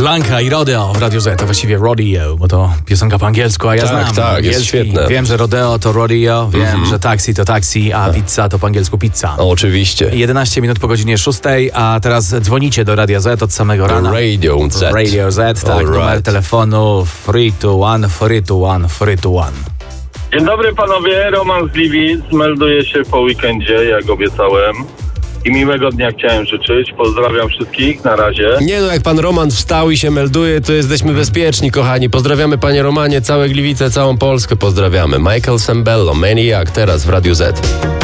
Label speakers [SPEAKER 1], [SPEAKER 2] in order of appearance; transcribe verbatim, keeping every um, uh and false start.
[SPEAKER 1] Blanka i Rodeo w Radiu Z, to właściwie Rodeo, bo to piosenka po angielsku, a ja
[SPEAKER 2] tak,
[SPEAKER 1] znam
[SPEAKER 2] Tak,
[SPEAKER 1] angielski.
[SPEAKER 2] jest świetne.
[SPEAKER 1] Wiem, że Rodeo to Rodeo, wiem, mm-hmm. że taksi to taksi, a pizza to po angielsku pizza.
[SPEAKER 2] O, oczywiście.
[SPEAKER 1] jedenaście minut po godzinie szóstej, a teraz dzwonicie do Radia Z od samego rana.
[SPEAKER 2] Radio Z.
[SPEAKER 1] Radio Z, tak,
[SPEAKER 2] All
[SPEAKER 1] numer
[SPEAKER 2] right.
[SPEAKER 1] telefonu three two one, three two one, three two one.
[SPEAKER 3] Dzień dobry panowie, Roman z Gliwic, melduję się po weekendzie, jak obiecałem. I miłego dnia chciałem życzyć. Pozdrawiam wszystkich, na razie.
[SPEAKER 2] Nie no, jak pan Roman wstał i się melduje, to jesteśmy bezpieczni, kochani. Pozdrawiamy panie Romanie, całe Gliwice, całą Polskę pozdrawiamy. Michael Sembello, Maniac, teraz w Radiu Z.